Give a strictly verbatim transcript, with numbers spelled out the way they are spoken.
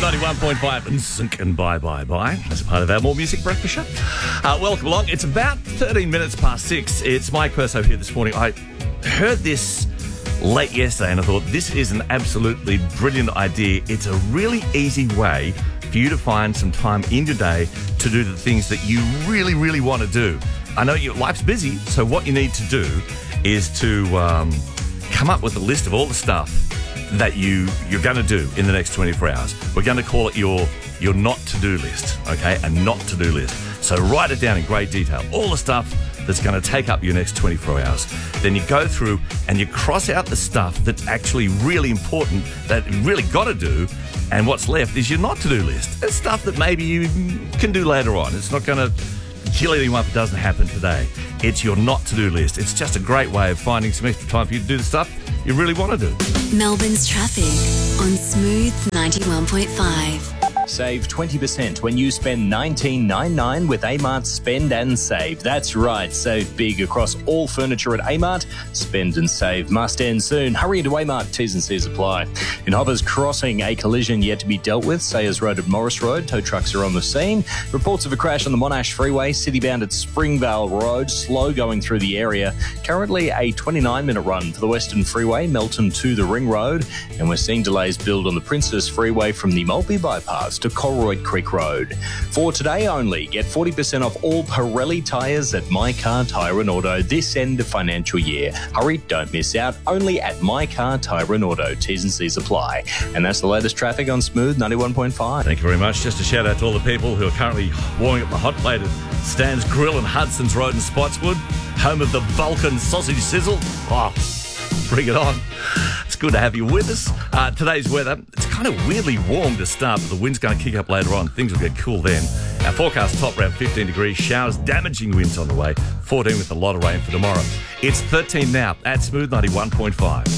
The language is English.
ninety-one point five and Sync and Bye Bye Bye as a part of our More Music Breakfast Show. Uh, welcome along. It's about thirteen minutes past six. It's Mike Perso here this morning. I heard this late yesterday and I thought this is an absolutely brilliant idea. It's a really easy way for you to find some time in your day to do the things that you really, really want to do. I know your life's busy, so what you need to do is to um, come up with a list of all the stuff that you, you're going to do in the next twenty-four hours. We're going to call it your, your not-to-do list, okay? A not-to-do list. So write it down in great detail. All the stuff that's going to take up your next twenty-four hours. Then you go through and you cross out the stuff that's actually really important, that you really got to do, and what's left is your not-to-do list. It's stuff that maybe you can do later on. It's not going to kill anyone if it doesn't happen today. It's your not-to-do list. It's just a great way of finding some extra time for you to do the stuff you really want to do. Melbourne's traffic on Smooth ninety-one point five. Save twenty percent when you spend nineteen ninety-nine with Amart Spend and Save. That's right, save big across all furniture at Amart. Spend and save must end soon. Hurry into Amart, T's and C's apply. In Hoppers Crossing, a collision yet to be dealt with. Sayers Road at Morris Road, tow trucks are on the scene. Reports of a crash on the Monash Freeway, city-bound at Springvale Road, slow going through the area. Currently a twenty-nine minute run for the Western Freeway, Melton to the Ring Road. And we're seeing delays build on the Princess Freeway from the Maltby Bypass to Colroyd Creek Road. For today only, get forty percent off all Pirelli tyres at My Car Tyre and Auto this end of financial year. Hurry, don't miss out. Only at My Car Tyre and Auto. T's and C's apply. And that's the latest traffic on Smooth ninety-one point five. Thank you very much. Just a shout out to all the people who are currently warming up the hot plate at Stan's Grill in Hudson's Road in Spotswood, home of the Vulcan Sausage Sizzle. Oh, bring it on. It's good to have you with us. Uh, today's weather, it's kind of weirdly warm to start, but the wind's going to kick up later on. Things will get cool then. Our forecast top around fifteen degrees, showers, damaging winds on the way, fourteen with a lot of rain for tomorrow. It's thirteen now at Smooth ninety-one point five.